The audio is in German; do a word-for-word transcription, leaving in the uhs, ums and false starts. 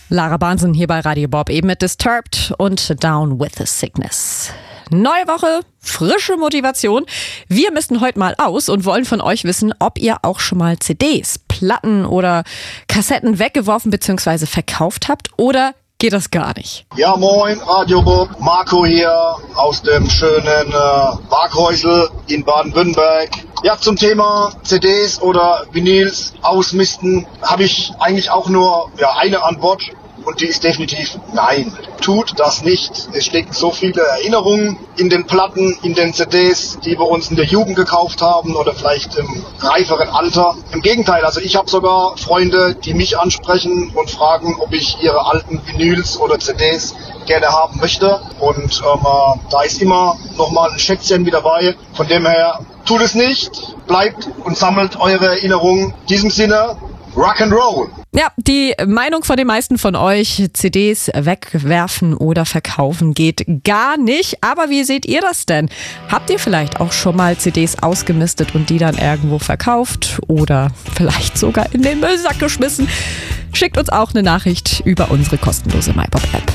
Lara Bahnsen hier bei Radio Bob, eben mit Disturbed und Down with the Sickness. Neue Woche, frische Motivation. Wir müssen heute mal aus und wollen von euch wissen, ob ihr auch schon mal C Ds, Platten oder Kassetten weggeworfen bzw. verkauft habt oder geht das gar nicht? Ja, moin, Radio Bob, Marco hier aus dem schönen äh, Waghäusel in Baden-Württemberg. Ja, zum Thema C Ds oder Vinyls ausmisten habe ich eigentlich auch nur ja, eine Antwort und die ist definitiv nein. Tut das nicht. Es stecken so viele Erinnerungen in den Platten, in den C Ds, die wir uns in der Jugend gekauft haben oder vielleicht im reiferen Alter. Im Gegenteil, also ich habe sogar Freunde, die mich ansprechen und fragen, ob ich ihre alten Vinyls oder C Ds gerne haben möchte. Und ähm, da ist immer nochmal ein Schätzchen mit dabei. Von dem her, tut es nicht, bleibt und sammelt eure Erinnerungen. In diesem Sinne, Rock'n'Roll! Ja, die Meinung von den meisten von euch, C Ds wegwerfen oder verkaufen geht gar nicht. Aber wie seht ihr das denn? Habt ihr vielleicht auch schon mal C Ds ausgemistet und die dann irgendwo verkauft oder vielleicht sogar in den Müllsack geschmissen? Schickt uns auch eine Nachricht über unsere kostenlose MyBob-App.